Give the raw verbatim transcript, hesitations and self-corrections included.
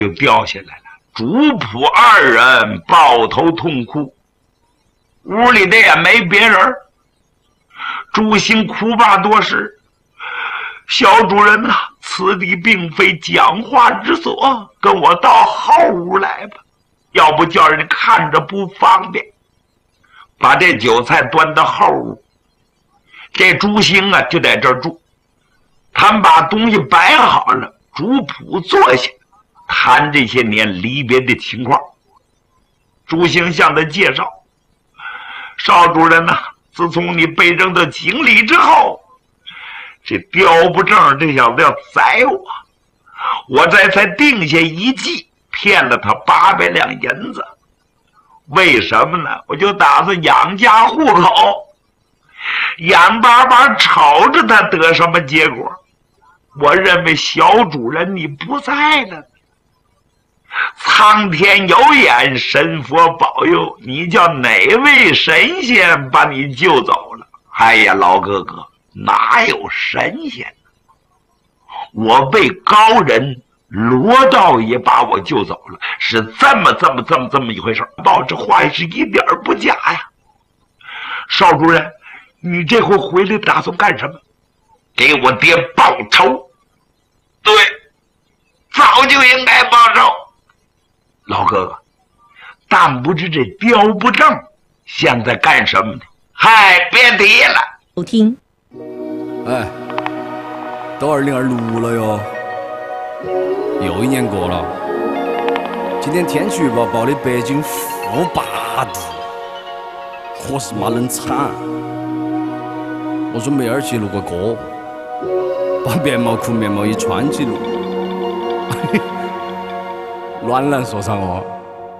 就掉下来了。主仆二人抱头痛哭，屋里的也没别人。朱兴哭罢多时，小主人呐、啊，此地并非讲话之所，跟我到后屋来吧，要不叫人看着不方便。把这酒菜端到后屋，这朱兴啊就在这儿住。他们把东西摆好了，主仆坐下谈这些年离别的情况。朱兴向他介绍，少主人呐、啊，自从你被扔到井里之后，这刁不正这小子要宰我，我这才定下一计，骗了他八百两银子。为什么呢？我就打算养家糊口，眼巴巴瞅着他得什么结果。我认为小主人你不在了，苍天有眼，神佛保佑，你叫哪位神仙把你救走了？哎呀，老哥哥，哪有神仙呢？我被高人罗道爷把我救走了，是这么这么这么这么一回事。报这话是一点不假呀。少主人，你这回回来打算干什么？给我爹报仇。对，早就应该报仇。老哥哥，但不知这刁不正现在干什么呢？嗨，别提了。 收听。 哎，都二零二六了哟，又一年过了。今天天气预报报的北京负八度，可是妈冷惨。我准备二期录个歌，把棉毛裤、棉毛衣穿起录。暖男说唱哦。